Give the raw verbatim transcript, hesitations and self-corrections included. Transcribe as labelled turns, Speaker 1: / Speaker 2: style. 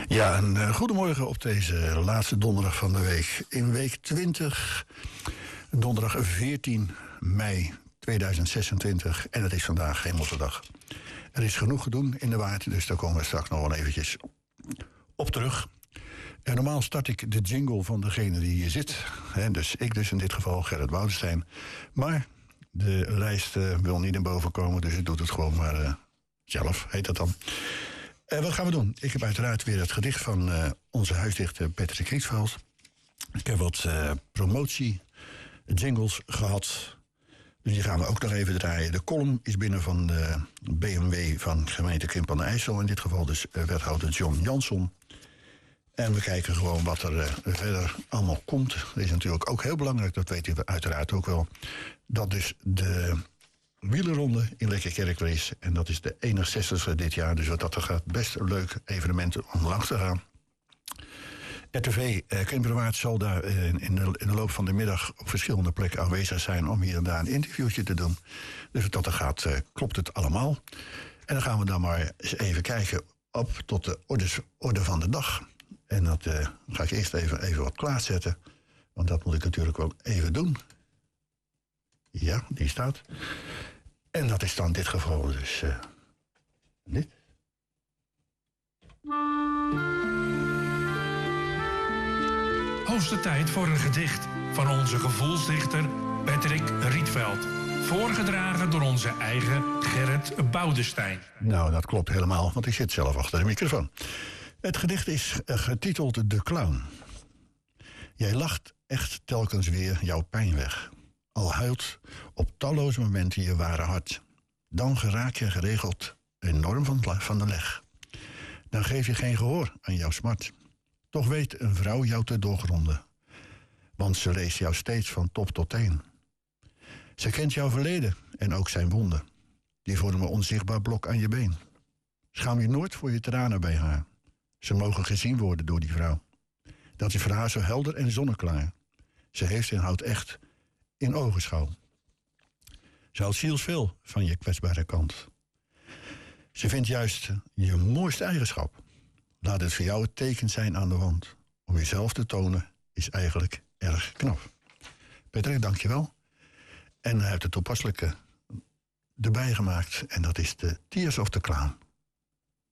Speaker 1: Ja, een uh, goedemorgen op deze laatste donderdag van de week. In week twintig, donderdag veertien mei tweeduizend zesentwintig. En het is vandaag Hemelsendag. Er is genoeg te doen in de waard, dus daar komen we straks nog wel eventjes op terug. En normaal start ik de jingle van degene die hier zit. Hè, dus ik dus in dit geval, Gerrit Woudenstein. Maar de lijst uh, wil niet naar boven komen, dus ik doe het gewoon maar uh, zelf, heet dat dan. Uh, wat gaan we doen? Ik heb uiteraard weer het gedicht van uh, onze huisdichter Patrick Rietveld. Ik heb wat uh, promotie jingles gehad. Dus die gaan we ook nog even draaien. De column is binnen van de B M W van gemeente Krimpen aan de IJssel. In dit geval dus uh, wethouder John Jansson. En we kijken gewoon wat er uh, verder allemaal komt. Dat is natuurlijk ook heel belangrijk, dat weet u uiteraard ook wel. Dat dus de wielerronde in Lekkerkerk is. En dat is de eenenzestigste dit jaar. Dus wat dat er gaat, best een leuk evenement om langs te gaan. R T V uh, Krimpenwaard zal daar uh, in, de, in de loop van de middag op verschillende plekken aanwezig zijn om hier en daar een interviewtje te doen. Dus wat dat er gaat, uh, klopt het allemaal. En dan gaan we dan maar eens even kijken op tot de orde, orde van de dag. En dat uh, ga ik eerst even, even wat klaarzetten. Want dat moet ik natuurlijk wel even doen. Ja, die staat. En dat is dan in dit geval dus uh, dit.
Speaker 2: Hoogste tijd voor een gedicht van onze gevoelsdichter Patrick Rietveld. Voorgedragen door onze eigen Gerrit Woudenstein.
Speaker 1: Nou, dat klopt helemaal, want ik zit zelf achter de microfoon. Het gedicht is uh, getiteld De Clown. Jij lacht echt telkens weer jouw pijn weg. Al huilt op talloze momenten je ware hart. Dan geraak je geregeld enorm van, van de leg. Dan geef je geen gehoor aan jouw smart. Toch weet een vrouw jou te doorgronden. Want ze leest jou steeds van top tot teen. Ze kent jouw verleden en ook zijn wonden. Die vormen een onzichtbaar blok aan je been. Schaam je nooit voor je tranen bij haar. Ze mogen gezien worden door die vrouw. Dat is voor haar zo helder en zonneklaar. Ze heeft en houdt echt in ogenschouw. Ze houdt zielsveel van je kwetsbare kant. Ze vindt juist je mooiste eigenschap. Laat het voor jou het teken zijn aan de wand. Om jezelf te tonen is eigenlijk erg knap. Patrick, dankjewel. En hij heeft het toepasselijke erbij gemaakt. En dat is de Tears of the Clown.